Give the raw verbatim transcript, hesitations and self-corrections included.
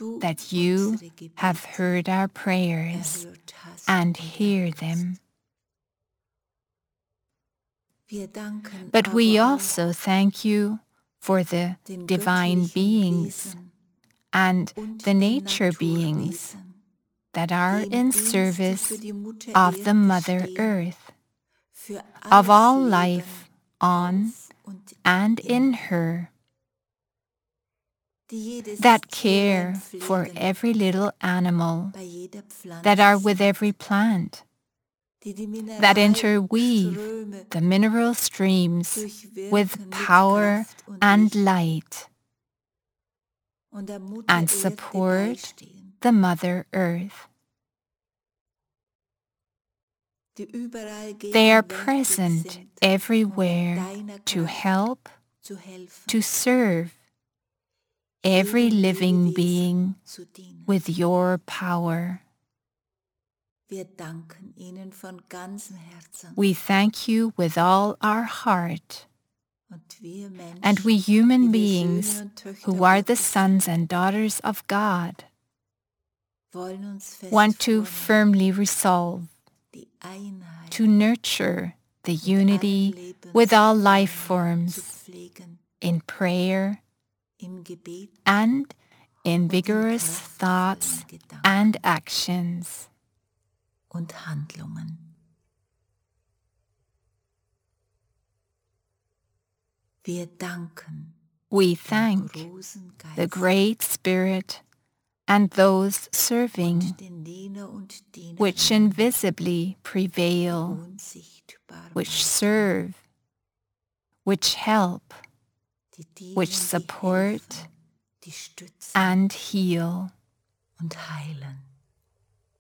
that you have heard our prayers and hear them. But we also thank you for the divine beings and the nature beings that are in service of the Mother Earth, of all life on and in her, that care for every little animal, that are with every plant, that interweave the mineral streams with power and light, and support the Mother Earth. They are present everywhere to help, to serve every living being with your power. We thank you with all our heart, and we human beings who are the sons and daughters of God want to firmly resolve to nurture the unity with all life forms in prayer and in vigorous thoughts and actions. We thank the Great Spirit and those serving, which invisibly prevail, which serve, which help, which support and heal.